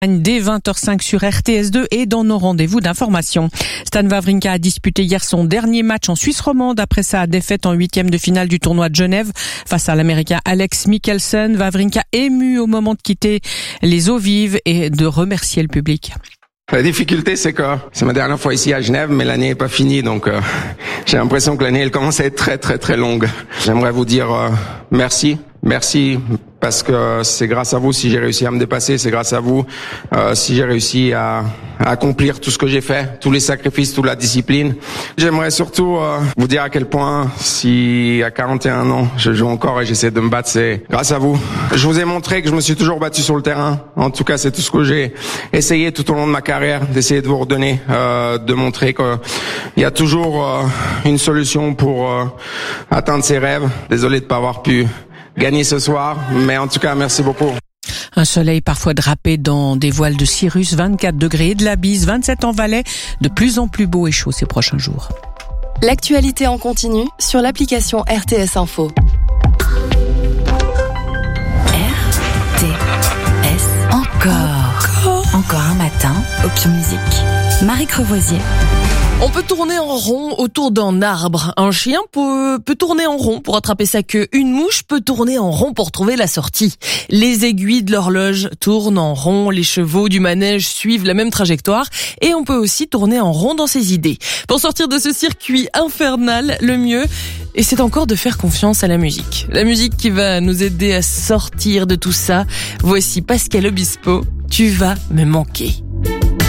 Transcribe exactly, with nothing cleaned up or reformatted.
Dès vingt heures cinq sur R T S deux et dans nos rendez-vous d'information. Stan Wawrinka a disputé hier son dernier match en Suisse romande après sa défaite en huitième de finale du tournoi de Genève face à l'Américain Alex Michelsen. Wawrinka ému au moment de quitter les eaux vives et de remercier le public. La difficulté, c'est que c'est ma dernière fois ici à Genève, mais l'année n'est pas finie, donc euh, j'ai l'impression que l'année elle commence à être très très très longue. J'aimerais vous dire euh, merci, merci parce que c'est grâce à vous si j'ai réussi à me dépasser, c'est grâce à vous euh, si j'ai réussi à, à accomplir tout ce que j'ai fait, tous les sacrifices, toute la discipline. J'aimerais surtout euh, vous dire à quel point si à quarante et un ans je joue encore et j'essaie de me battre, c'est grâce à vous. Je vous ai montré que je me suis toujours battu sur le terrain. En tout cas, c'est tout ce que j'ai essayé tout au long de ma carrière, d'essayer de vous redonner, euh, de montrer qu'il y a toujours euh, une solution pour euh, atteindre ses rêves. Désolé de ne pas avoir pu gagner ce soir, mais en tout cas, merci beaucoup. Un soleil parfois drapé dans des voiles de cirrus, vingt-quatre degrés et de la bise, vingt-sept en Valais, de plus en plus beau et chaud ces prochains jours. L'actualité en continu sur l'application R T S Info. R T S encore. Encore un matin au Pure Musique. Marie Crevoisier. On peut tourner en rond autour d'un arbre. Un chien peut, peut tourner en rond pour attraper sa queue. Une mouche peut tourner en rond pour trouver la sortie. Les aiguilles de l'horloge tournent en rond. Les chevaux du manège suivent la même trajectoire. Et on peut aussi tourner en rond dans ses idées. Pour sortir de ce circuit infernal, le mieux, et c'est encore de faire confiance à la musique. La musique qui va nous aider à sortir de tout ça. Voici Pascal Obispo. Tu vas me manquer.